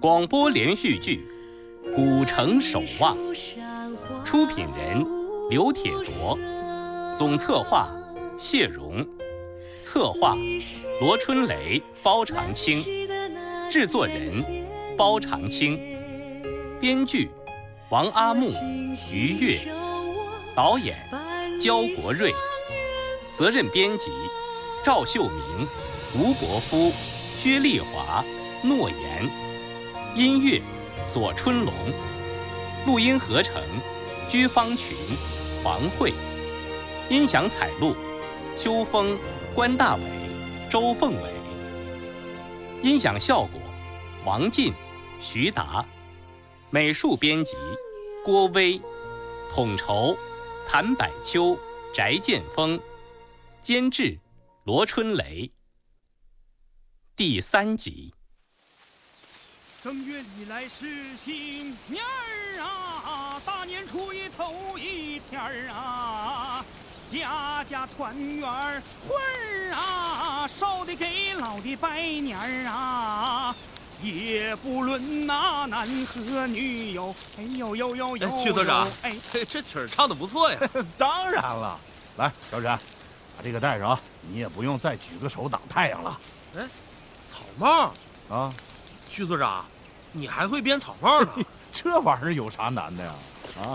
广播连续剧《古城守望》，出品人刘铁铎，总策划谢荣，策划罗春雷、包长青，制作人包长青，编剧王阿木、于越，导演焦国瑞，责任编辑赵秀明、吴国夫、薛丽华、诺言，音乐左春龙，录音合成居方群、黄慧，音响采录秋风、关大伟、周凤伟，音响效果王进、徐达，美术编辑郭威，统筹谭百秋、翟建峰，监制罗春雷。第3集。 正月里来是新年儿啊，大年初一头一天儿啊，家家团圆儿会儿啊，少的给老的拜年儿啊，也不论那男和女哟，哎呦呦呦呦！ 曲队长， 哎， 这曲儿唱得不错呀。 当然了，来，小沈，把这个戴上，你也不用再举个手挡太阳了。 哎，草帽啊， 曲队长，你还会编草帽呢？ 这玩意儿有啥难的呀？啊，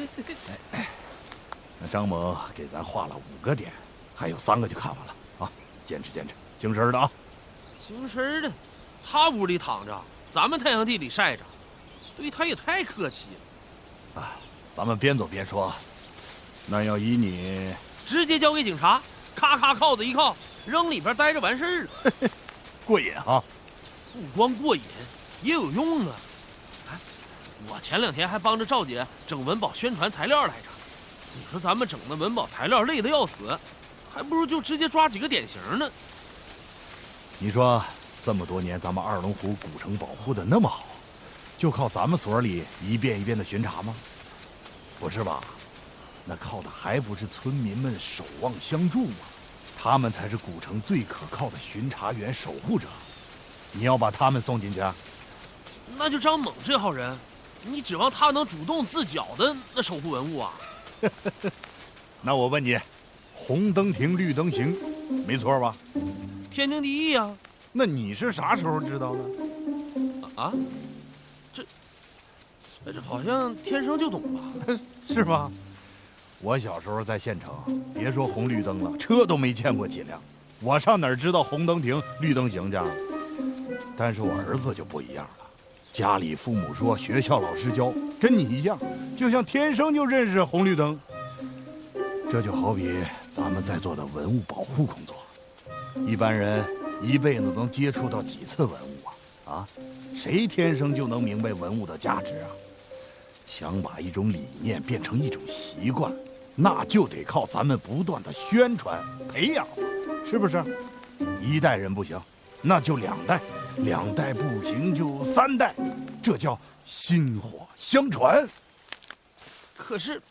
那张猛给咱画了5个点，还有3个就看完了啊！坚持坚持，精神的啊！ 精神的，他屋里躺着，咱们太阳地里晒着，对他也太客气了。 啊，咱们边走边说。那要依你， 直接交给警察，咔咔铐子一铐，扔里边待着完事儿了。 过瘾啊！ 不光过瘾，也有用啊！哎，我前2天还帮着赵姐整文保宣传材料来着。你说咱们整的文保材料累得要死，还不如就直接抓几个典型呢。 你说这么多年咱们二龙湖古城保护的那么好，就靠咱们所里一遍一遍的巡查吗？不是吧？那靠的还不是村民们守望相助吗？他们才是古城最可靠的巡查员、守护者。你要把他们送进去？ 那就张猛这号人，你指望他能主动自缴的那守护文物啊？ 那我问你，红灯停，绿灯行，没错吧？ 天经地义啊。 那你是啥时候知道的？ 啊？这好像天生就懂吧？ 是吗？我小时候在县城，别说红绿灯了，车都没见过几辆。我上哪儿知道红灯停，绿灯行去？但是我儿子就不一样了，家里父母说，学校老师教，跟你一样，就像天生就认识红绿灯。这就好比咱们在做的文物保护工作，一般人一辈子能接触到几次文物啊？啊，谁天生就能明白文物的价值啊？想把一种理念变成一种习惯，那就得靠咱们不断的宣传培养，是不是？1代人不行，那就2代，2代不行就3代，这叫薪火相传。 可是，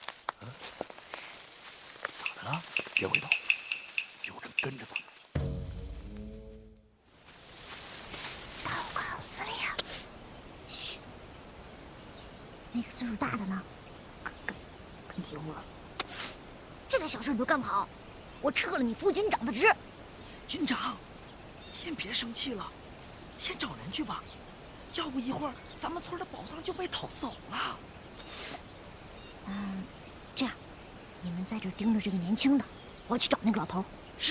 咋的了？别回头，有人跟着咱们。 报告司令。嘘，那个岁数大的呢？跟提呼了。这点小事你都干不好，我撤了你副军长的职。 军长，先别生气了，先找人去吧，要不一会儿咱们村的宝藏就被偷走了。 这样，你们在这盯着这个年轻的，我去找那个老头。 是。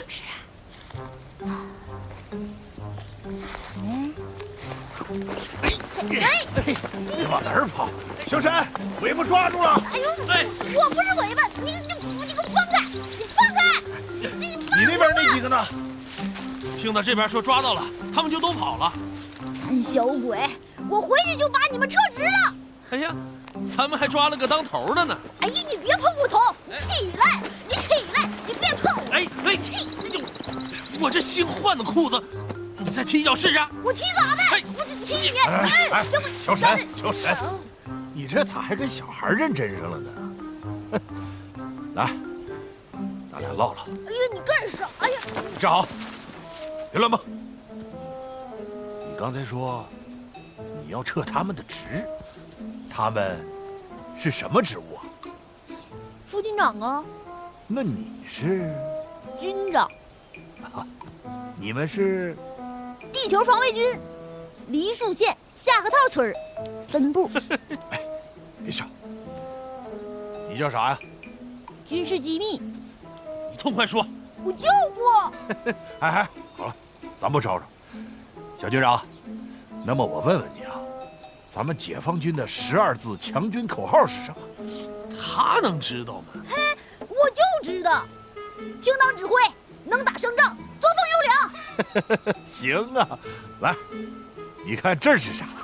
别往哪儿跑！小沈，尾巴抓住了！ 哎呦，我不是尾巴，你给我放开！你放开！ 你那边那几个呢？ 听到这边说抓到了，他们就都跑了。 胆小鬼，我回去就把你们撤职了。 哎呀，咱们还抓了个当头的呢。 哎呀，你别碰我头！起来，你起来，你别碰我！ 哎，我这新换的裤子，你再踢一脚试试？ 我踢咋的？ 哎我踢你！ 小沈，你这咋还跟小孩认真上了呢？来，咱俩唠唠。 哎呀，你干啥呀？ 站好，别乱蹦。你刚才说你要撤他们的职。他们是什么职务啊？ 副军长啊。 那你是？ 军长。 你们是？ 地球防卫军，梨树县下河套村分部。 哎，别笑。你叫啥呀？ 军事机密。 你痛快说。 我就不。 哎，好了，咱不吵吵。小军长，那么我问问你啊，咱们解放军的12字强军口号是什么？ 他能知道吗？ 嘿，我就知道，听党指挥，能打胜仗，作风优良。 行啊，来，你看这是啥？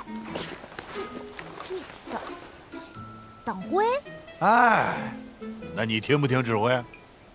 党徽。 哎，那你听不听指挥？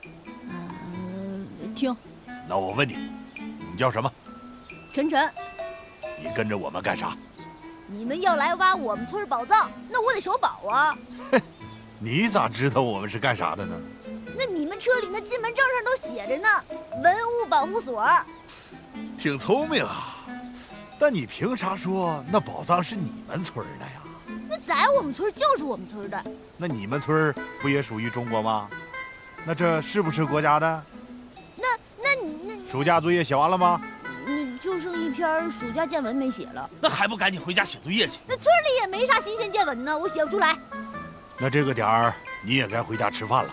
听。 那我问你，你叫什么？ 晨晨。 你跟着我们干啥？ 你们要来挖我们村宝藏，那我得守保啊。 你咋知道我们是干啥的呢？ 那你们车里那进门证上都写着呢，文物保护所。 挺聪明啊，但你凭啥说那宝藏是你们村的呀？ 那在我们村就是我们村的。 那你们村不也属于中国吗？那这是不是国家的？ 那你暑假作业写完了吗？ 就剩一篇暑假见闻没写了。 那还不赶紧回家写作业去？ 那村里也没啥新鲜见闻呢，我写不出来。 那这个点儿你也该回家吃饭了。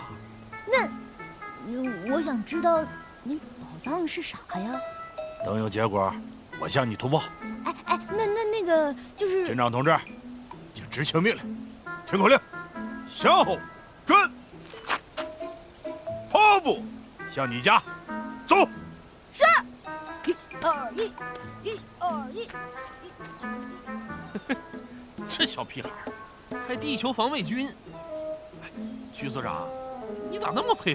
那我想知道那宝藏是啥呀？ 等有结果，我向你通报。 哎，那个就是军长同志，请执行命令，听口令，向后转，跑步向你家走。 是。1、2、1、1、2、1。 这小屁孩还地球防卫军。徐所长，你咋那么配合？